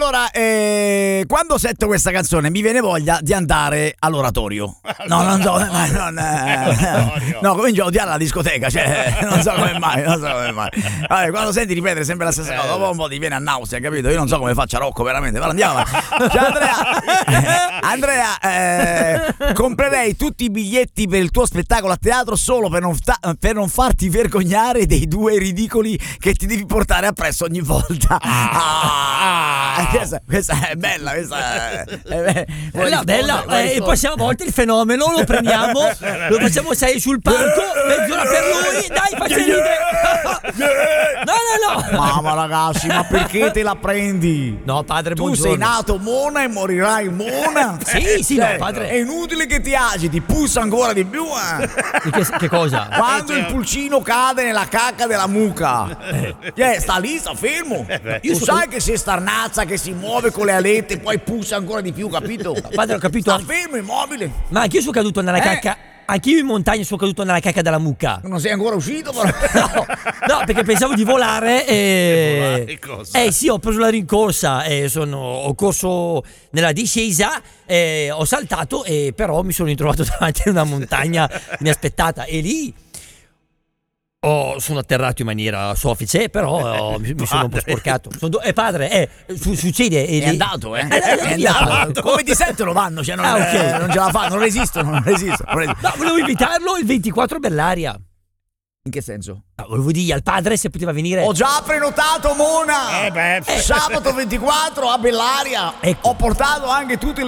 allora, quando sento questa canzone mi viene voglia di andare all'oratorio. No, non so, no, comincio a odiare la discoteca, cioè, non so come mai. Vabbè, quando senti ripetere sempre la stessa cosa, dopo un po' ti viene a nausea, capito? Io non so come faccia Rocco, veramente. Ma andiamo avanti. Cioè, Andrea, comprerei tutti i biglietti per il tuo spettacolo a teatro solo per non farti vergognare dei due ridicoli che ti devi portare appresso ogni volta. Questa è bella, questa è bella. E prossima volta il fenomeno lo prendiamo, lo facciamo salire sul palco, mezz'ora per lui, dai, faccia ridere. No. Mamma ragazzi, ma perché te la prendi? No, padre, tu buongiorno. sei nato mona e morirai mona. Sì, no, padre. È inutile che ti agiti, pussa ancora di più. Che cosa? Quando il pulcino cade nella cacca della mucca, sta lì, sta fermo. Tu sai che se starnazza, che si muove con le alette, poi pussa ancora di più, capito? Padre, ho capito. Sta fermo, immobile. Ma anch'io sono caduto nella cacca. Anch'io in montagna sono caduto nella cacca della mucca. Non sei ancora uscito, però? No, perché pensavo di volare e... Cosa? Sì, ho preso la rincorsa e ho corso nella discesa, ho saltato e però mi sono ritrovato davanti a una montagna inaspettata e lì sono atterrato in maniera soffice, però mi sono un po' sporcato. Padre, succede. È andato, È andato. Come ti sentono vanno, cioè non ce la fanno, non resistono. No, volevo invitarlo il 24 a Bellaria. In che senso? Volevo dire al padre se poteva venire. Ho già prenotato, Mona! Sabato 24 a Bellaria. Ecco. Ho portato anche tutte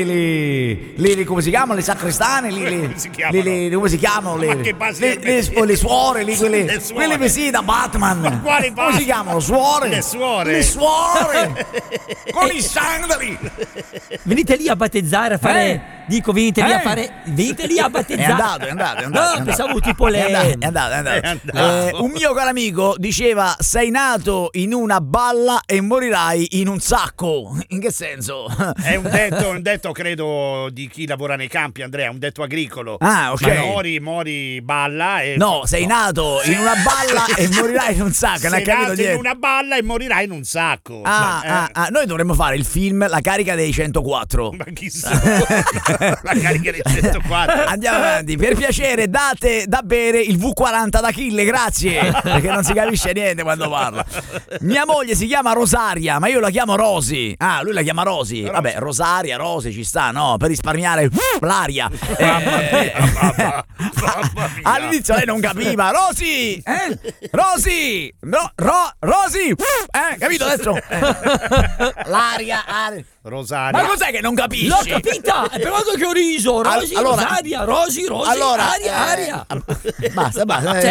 le come si chiamano? Le sacrestane, come si chiamano? Le suore, quelle vestite da Batman. Quali come si chiamano? Suore? Le suore. Le suore! Con i sandali! Venite lì a battezzare, a fare. Dico, venite lì a fare. Venite lì a battezzare. È andato. No, pensavo tipo le. È andato. Un mio caro amico diceva: sei nato in una balla e morirai in un sacco. In che senso? È un detto credo di chi lavora nei campi, Andrea, un detto agricolo. Ah, ok. Cioè, mori balla e... No, sei nato in una balla e morirai in un sacco. Sei nato in una balla e morirai in un sacco. Noi dovremmo fare il film La carica dei 104. Ma chissà. La carica dei 104. Andiamo avanti. Per piacere date da bere il V40 da Achille, grazie, perché non si capisce niente quando parla. Mia moglie si chiama Rosaria, ma io la chiamo Rosi. Lui la chiama Rosi. Vabbè, Rosaria, Rosi ci sta, no? Per risparmiare l'aria. All'inizio lei non capiva. Rosi! Rosi! Rosi! Capito adesso? L'aria. Rosaria. Ma cos'è che non capisci? L'ho capita! È per quello che ho riso! Rosi, allora, Rosaria, Rosi, allora, aria. Basta.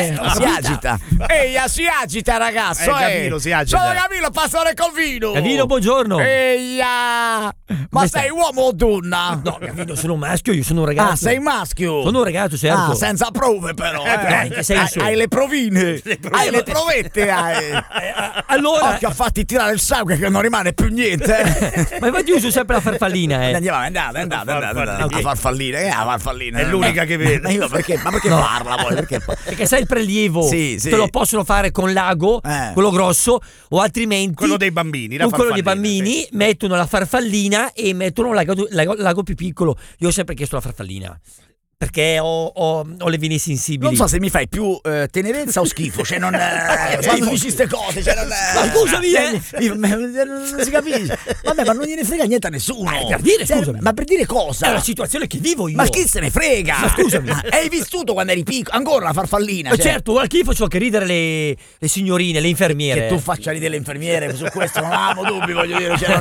Si agita, ragazzo. Camillo si agita. Sono Camillo, pastore Calvino. Camillo, buongiorno. Ma sei uomo o donna? No, Camillo, sono un maschio, io sono un ragazzo. Sei maschio? Sono un ragazzo, certo. Senza prove però. In che senso? Hai le provine. Hai le provette. Allora. Occhio a farti tirare il sangue che non rimane più niente. Ma infatti io uso sempre la farfallina, Andiamo, è andata. La farfallina, la farfallina? È l'unica che vedo. Ma perché parla poi? Perché sai il prelievo? Sì. Te lo possono fare con l'ago, quello grosso, o altrimenti quello dei bambini, quello dei bambini mettono la farfallina e mettono l'ago più piccolo. Io ho sempre chiesto la farfallina perché ho le vene sensibili. Non so se mi fai più tenerezza o schifo, cioè non quando dici queste cose, cioè non ma scusami, non si capisce. Vabbè, ma non gliene frega niente a nessuno. Per dire, scusami. Ma per dire cosa? È la situazione che vivo io. Ma chi se ne frega? Ma scusami. Hai vissuto quando eri piccolo? Ancora la farfallina? Ma certo, guarda che io faccio anche ridere le signorine, le infermiere. Che tu faccia ridere le infermiere, su questo non avevamo dubbi, voglio dire, cioè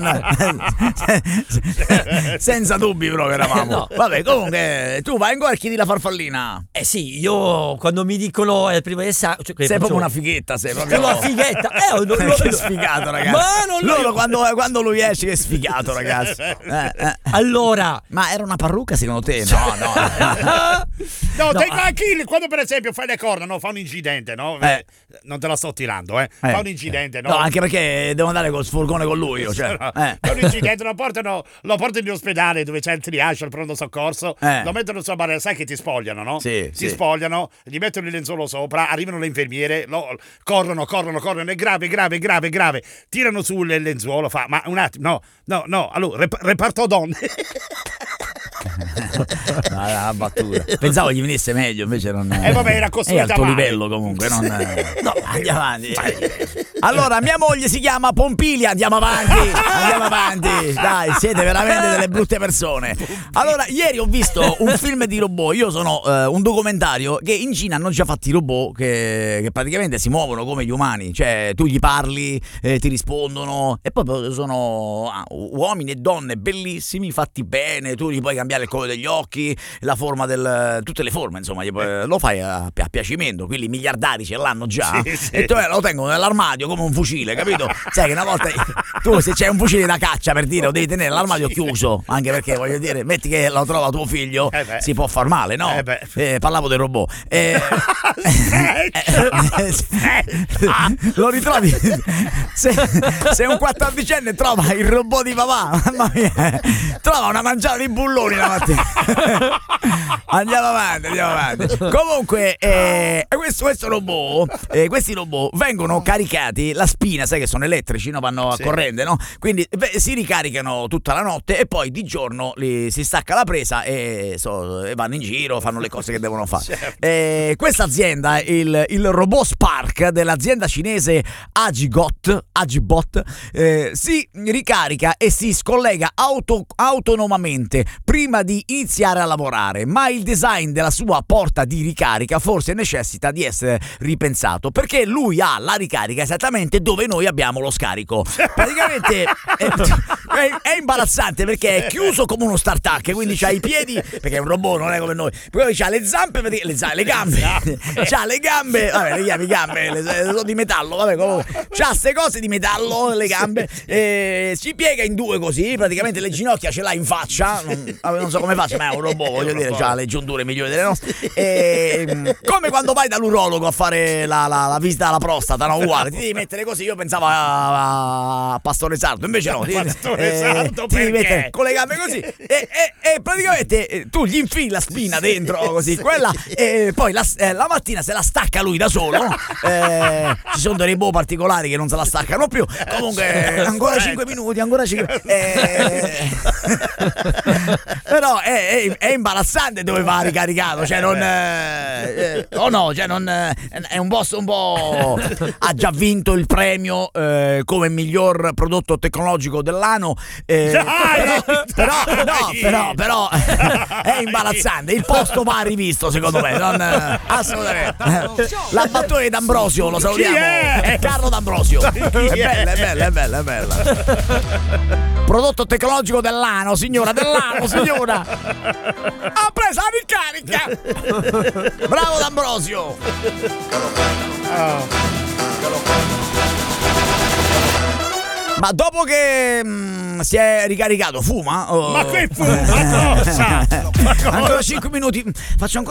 senza dubbi proprio eravamo. No. Vabbè, comunque tu vai ancora chiedi la farfallina. Sì, io quando mi dicono prima del sei proprio una fighetta, sei proprio una fighetta. Che sfigato, ragazzi. Ma loro quando lui esce che è sfigato, ragazzi. Allora, ma era una parrucca secondo te? No, Achille, quando per esempio fai le corna, no, fa un incidente, no? Non te la sto tirando, fa un incidente, no? No, anche perché devo andare col furgone con lui, cioè. Fa un incidente, lo portano in ospedale dove c'è il triage, il pronto soccorso, lo mettono su a sposare, sai che ti spogliano, no? Sì, si sì. spogliano, gli mettono il lenzuolo sopra, arrivano le infermiere, corrono, è grave, tirano su il lenzuolo, fa, ma un attimo, no, allora, reparto donne. La battuta. Pensavo gli venisse meglio, invece non vabbè, era costruita è alto male. livello comunque, non no, andiamo avanti. Allora, mia moglie si chiama Pompilia, andiamo avanti. Dai, siete veramente delle brutte persone. Allora, ieri ho visto un film di robot, io sono un documentario che in Cina hanno già fatti i robot che praticamente si muovono come gli umani, cioè tu gli parli, ti rispondono e poi sono uomini e donne bellissimi, fatti bene, tu gli puoi cambiare il colore degli occhi, la forma tutte le forme, insomma, lo fai a piacimento, quelli miliardari ce l'hanno già, sì. e tu lo tengono nell'armadio come un fucile, capito? Sai che una volta tu, se c'è un fucile da caccia, per dire, lo devi tenere nell'armadio chiuso, anche perché voglio dire, metti che lo trova tuo figlio, si può far male, no? Parlavo del robot. Lo ritrovi se un 14enne trova il robot di papà, mamma mia, trova una mangiata di bulloni la mattina. Andiamo avanti. Comunque questo robot, questi robot vengono caricati, la spina, sai che sono elettrici, no? Vanno a corrente, no? Quindi si ricaricano tutta la notte e poi di giorno si stacca la presa e vanno in giro, fanno le cose che devono fare. Questa azienda, il robot Spark dell'azienda cinese Agibot, si ricarica e si scollega autonomamente prima di iniziare a lavorare, ma il design della sua porta di ricarica forse necessita di essere ripensato, perché lui ha la ricarica esattamente dove noi abbiamo lo scarico. Praticamente è imbarazzante perché è chiuso come uno startup, quindi c'ha i piedi, perché è un robot, non è come noi, poi c'ha le zampe, le gambe, c'ha le gambe, vabbè, le chiami gambe, sono di metallo, vabbè, comunque c'ha ste cose di metallo nelle gambe, si piega in due così, praticamente le ginocchia ce l'ha in faccia, non so come faccia, ma è un robot, voglio dire, c'ha le giunture migliori delle nostre, come quando vai dall'urologo a fare la visita alla prostata, no? Uguale, ti devi mettere così, io pensavo a Pastore Sardo, invece no, ti devi mettere con le gambe così e praticamente tu gli infili la spina dentro così, quella, e poi la mattina se la stacca lui da solo, ci sono dei robot particolari che non se la staccano più, comunque ancora 5 minuti, però è imbarazzante dove va ricaricato, cioè non è un boss un po', ha già vinto il premio come miglior prodotto tecnologico dell'anno, però è imbarazzante, il posto va rivisto secondo me, assolutamente. La battuta di D'Ambrosio, lo salutiamo, è Carlo D'Ambrosio, è bella. Prodotto tecnologico dell'anno, signora, ha preso la ricarica. Bravo D'Ambrosio. Ma dopo che si è ricaricato, fuma? Ma che fuma? Cosa? Ancora 5 minuti. Faccio ancora